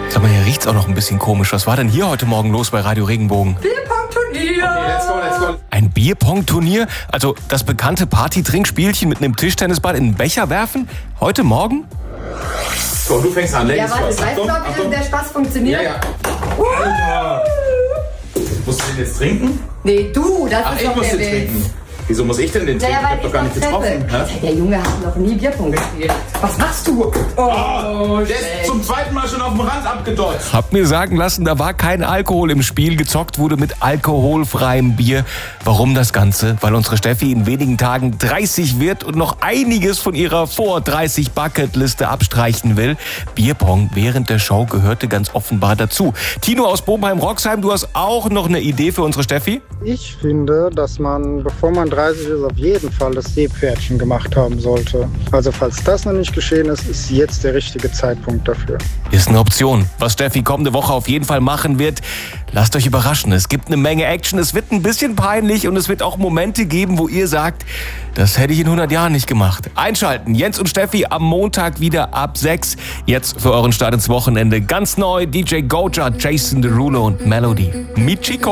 Sag mal, hier riecht's auch noch ein bisschen komisch. Was war denn hier heute Morgen los bei Radio Regenbogen? Bierpong-Turnier! Okay, let's go. Ein Bierpong-Turnier? Also das bekannte Party-Trinkspielchen mit einem Tischtennisball in einen Becher werfen? Heute Morgen? So, du fängst an. Ja, warte, weißt du noch, wie der Spaß funktioniert? Ja. Alter. Musst du den jetzt trinken? Nee, du, das Ach, ist ich doch muss der den Witz. trinken. Wieso muss ich denn den trinken? Naja, Ich weil hab doch gar nicht getroffen. Hä? Der Junge hat noch nie Bierpong gespielt. Was machst du? Der ist zum zweiten Mal schon auf dem Rand abgedeutscht. Hab mir sagen lassen, da war kein Alkohol im Spiel. Gezockt wurde mit alkoholfreiem Bier. Warum das Ganze? Weil unsere Steffi in wenigen Tagen 30 wird und noch einiges von ihrer Vor-30-Bucketliste abstreichen will. Bierpong während der Show gehörte ganz offenbar dazu. Tino aus Bobenheim-Roxheim, du hast auch noch eine Idee für unsere Steffi? Ich finde, dass man, bevor man 30 ist, auf jeden Fall das Seepferdchen gemacht haben sollte. Also falls das noch nicht geschehen ist, ist jetzt der richtige Zeitpunkt dafür. Ist eine Option. Was Steffi kommende Woche auf jeden Fall machen wird, lasst euch überraschen. Es gibt eine Menge Action, es wird ein bisschen peinlich und es wird auch Momente geben, wo ihr sagt, das hätte ich in 100 Jahren nicht gemacht. Einschalten, Jens und Steffi am Montag wieder ab 6. Jetzt für euren Start ins Wochenende ganz neu DJ Goja, Jason Derulo und Melody. Michiko.